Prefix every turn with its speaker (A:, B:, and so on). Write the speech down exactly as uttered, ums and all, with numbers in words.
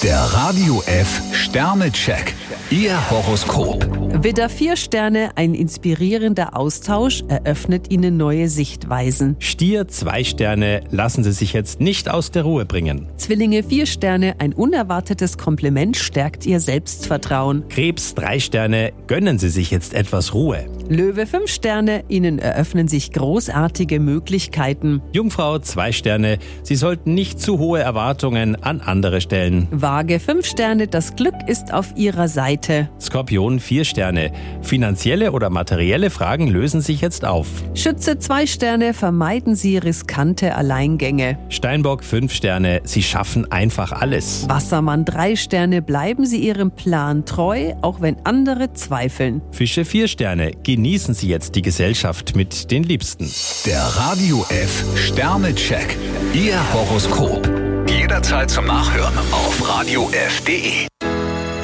A: Der Radio F Sternecheck. Ihr Horoskop.
B: Widder, vier Sterne, ein inspirierender Austausch eröffnet Ihnen neue Sichtweisen.
C: Stier, zwei Sterne, lassen Sie sich jetzt nicht aus der Ruhe bringen.
B: Zwillinge, vier Sterne, ein unerwartetes Kompliment stärkt Ihr Selbstvertrauen.
C: Krebs, drei Sterne, gönnen Sie sich jetzt etwas Ruhe.
B: Löwe, fünf Sterne, Ihnen eröffnen sich großartige Möglichkeiten.
C: Jungfrau, zwei Sterne, Sie sollten nicht zu hohe Erwartungen an andere stellen.
B: Waage, fünf Sterne, das Glück ist auf Ihrer Seite.
C: Skorpion, vier Sterne, finanzielle oder materielle Fragen lösen sich jetzt auf.
B: Schütze, zwei Sterne, vermeiden Sie riskante Alleingänge.
C: Steinbock, fünf Sterne, Sie schaffen einfach alles.
B: Wassermann, drei Sterne, bleiben Sie Ihrem Plan treu, auch wenn andere zweifeln.
C: Fische, vier Sterne, genießen Sie jetzt die Gesellschaft mit den Liebsten.
A: Der Radio F Sternecheck. Ihr Horoskop. Jederzeit zum Nachhören auf radio f punkt de.